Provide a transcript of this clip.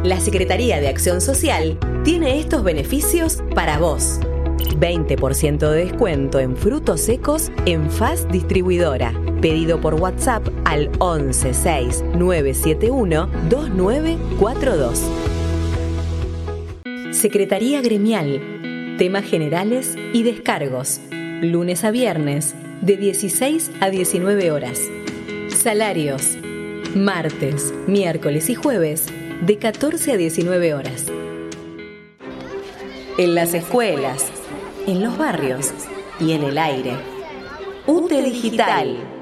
La Secretaría de Acción Social tiene estos beneficios para vos. 20% de descuento en frutos secos en FAS Distribuidora. Pedido por WhatsApp al 11 6 971 2942. Secretaría Gremial. Temas generales y descargos. Lunes a viernes, de 16 a 19 horas. Salarios. Martes, miércoles y jueves, de 14 a 19 horas. En las escuelas, en los barrios y en el aire. UTE Digital.